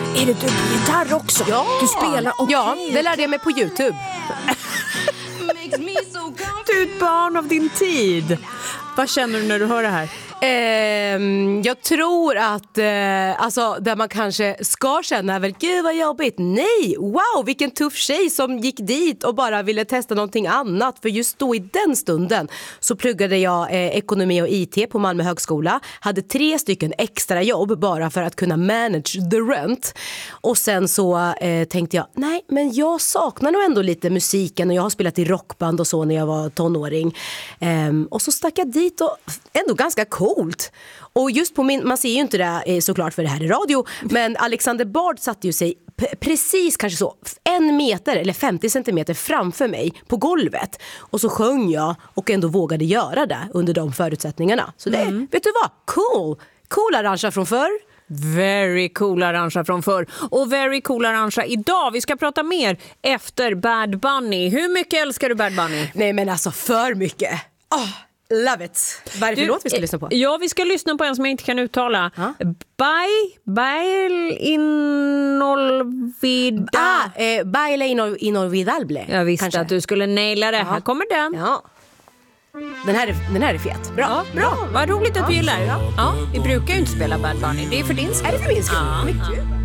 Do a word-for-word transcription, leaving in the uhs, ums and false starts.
Är det dubbelgitarr också? Ja. Du spelar och Ja, det lärde jag mig på YouTube. Du är ett barn av din tid. Vad känner du när du hör det här? Eh, jag tror att eh, alltså, där man kanske ska känna väl, gud vad jobbigt. Nej, wow, vilken tuff tjej som gick dit och bara ville testa någonting annat. För just då i den stunden så pluggade jag eh, ekonomi och I T på Malmö högskola. Hade tre stycken extra jobb bara för att kunna manage the rent. Och sen så eh, tänkte jag, nej men jag saknar nog ändå lite musiken. Och jag har spelat i rockband och så när jag var tonåring. eh, Och så stack jag dit och ändå ganska coolt. Och just på min, man ser ju inte det såklart för det här är radio, men Alexander Bard satte ju sig p- precis kanske så en meter eller femtio centimeter framför mig på golvet. Och så sjöng jag och ändå vågade göra det under de förutsättningarna. Så det, mm. vet du vad? Cool! Cool arrangea från förr. Very cool arrangea från förr. Och very cool arrangea idag. Vi ska prata mer efter Bad Bunny. Hur mycket älskar du Bad Bunny? Nej men alltså för mycket. Åh! Oh. Love it. Vad är det för låt vi ska lyssna på? Ja, vi ska lyssna på en som jag inte kan uttala. Ha? Bai, Bail Inolvidable. Ah, eh, Baile ino, Inolvidable. Jag visste kanske. Att du skulle naila det. Ja. Här kommer den. Ja. Den här är, den här är fet. Bra. Ja, bra. Vad roligt att du gillar. Ja. Ja, vi brukar ju inte spela Bad Bunny. Det är för din skull. Är det för min skull? Ja. Mycket.